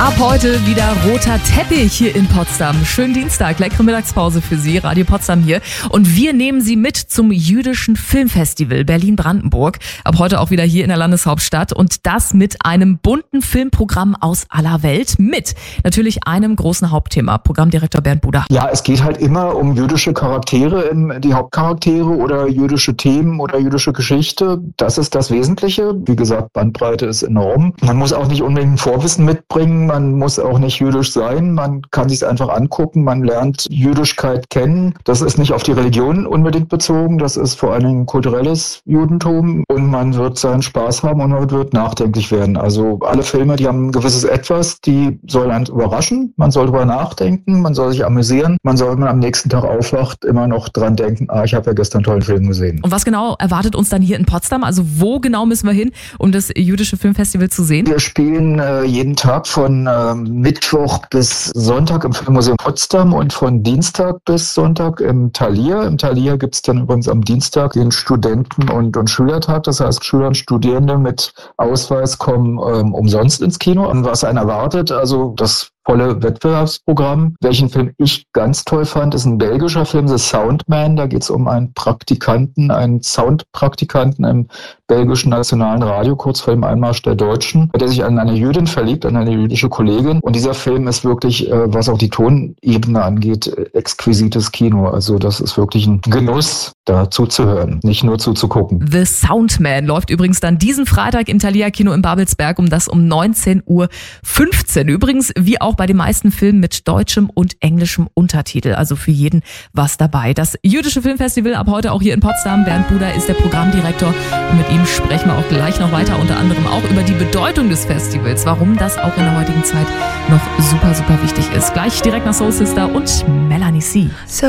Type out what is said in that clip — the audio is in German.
Ab heute wieder roter Teppich hier in Potsdam. Schönen Dienstag, leckere Mittagspause für Sie, Radio Potsdam hier. Und wir nehmen Sie mit zum Jüdischen Filmfestival Berlin-Brandenburg. Ab heute auch wieder hier in der Landeshauptstadt. Und das mit einem bunten Filmprogramm aus aller Welt. Mit natürlich einem großen Hauptthema. Programmdirektor Bernd Buder. Ja, es geht halt immer um jüdische Charaktere, die Hauptcharaktere oder jüdische Themen oder jüdische Geschichte. Das ist das Wesentliche. Wie gesagt, Bandbreite ist enorm. Man muss auch nicht unbedingt ein Vorwissen mitbringen. Man muss auch nicht jüdisch sein, man kann sich einfach angucken, man lernt Jüdischkeit kennen. Das ist nicht auf die Religion unbedingt bezogen, das ist vor allen Dingen kulturelles Judentum und man wird seinen Spaß haben und man wird nachdenklich werden. Also alle Filme, die haben ein gewisses Etwas, die sollen einen überraschen, man soll drüber nachdenken, man soll sich amüsieren, man soll, wenn man am nächsten Tag aufwacht, immer noch dran denken, ich habe ja gestern einen tollen Film gesehen. Und was genau erwartet uns dann hier in Potsdam? Also wo genau müssen wir hin, um das Jüdische Filmfestival zu sehen? Wir spielen jeden Tag von Mittwoch bis Sonntag im Filmmuseum Potsdam und von Dienstag bis Sonntag im Thalia. Im Thalia gibt es dann übrigens am Dienstag den Studenten- und Schülertag. Das heißt, Schüler und Studierende mit Ausweis kommen umsonst ins Kino. Und was einen erwartet, also das volle Wettbewerbsprogramm. Welchen Film ich ganz toll fand, ist ein belgischer Film, The Soundman. Da geht es um einen Soundpraktikanten im belgischen nationalen Radio, kurz vor dem Einmarsch der Deutschen, der sich an eine Jüdin verliebt, an eine jüdische Kollegin. Und dieser Film ist wirklich, was auch die Tonebene angeht, exquisites Kino. Also das ist wirklich ein Genuss, da zuzuhören, nicht nur zuzugucken. The Soundman läuft übrigens dann diesen Freitag im Thalia Kino in Babelsberg um 19:15 Uhr. Übrigens, wie auch bei den meisten Filmen mit deutschem und englischem Untertitel. Also für jeden was dabei. Das Jüdische Filmfestival ab heute auch hier in Potsdam. Bernd Buder ist der Programmdirektor. Und mit ihm sprechen wir auch gleich noch weiter. Unter anderem auch über die Bedeutung des Festivals. Warum das auch in der heutigen Zeit noch super, super wichtig ist. Gleich direkt nach Soul Sister und Melanie C.